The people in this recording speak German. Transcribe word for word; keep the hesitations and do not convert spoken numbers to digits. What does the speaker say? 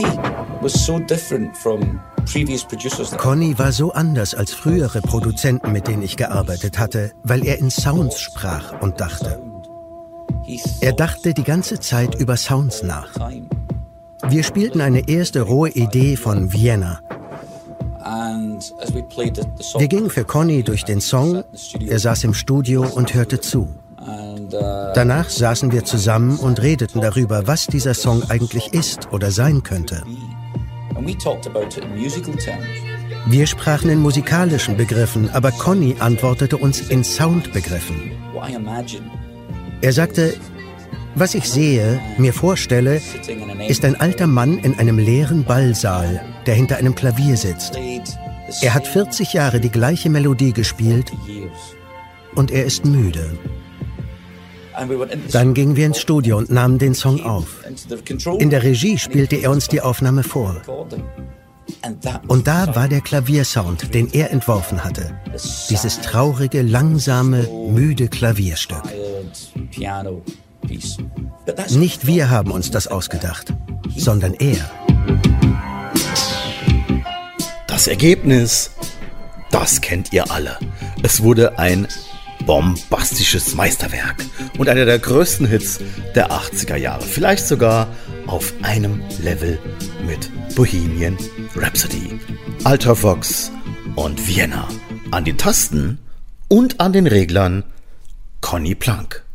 Connie war so anders als frühere Produzenten, mit denen ich gearbeitet hatte, weil er in Sounds sprach und dachte. Er dachte die ganze Zeit über Sounds nach. Wir spielten eine erste rohe Idee von Vienna. Wir gingen für Connie durch den Song, er saß im Studio und hörte zu. Danach saßen wir zusammen und redeten darüber, was dieser Song eigentlich ist oder sein könnte. Wir sprachen in musikalischen Begriffen, aber Connie antwortete uns in Soundbegriffen. Er sagte, was ich sehe, mir vorstelle, ist ein alter Mann in einem leeren Ballsaal, der hinter einem Klavier sitzt. Er hat vierzig Jahre die gleiche Melodie gespielt und er ist müde. Dann gingen wir ins Studio und nahmen den Song auf. In der Regie spielte er uns die Aufnahme vor. Und da war der Klaviersound, den er entworfen hatte. Dieses traurige, langsame, müde Klavierstück. Nicht wir haben uns das ausgedacht, sondern er. Das Ergebnis, das kennt ihr alle. Es wurde ein bombastisches Meisterwerk und einer der größten Hits der achtziger Jahre. Vielleicht sogar auf einem Level mit Bohemian Rhapsody, Alter Vox und Vienna. An den Tasten und an den Reglern Conny Plank.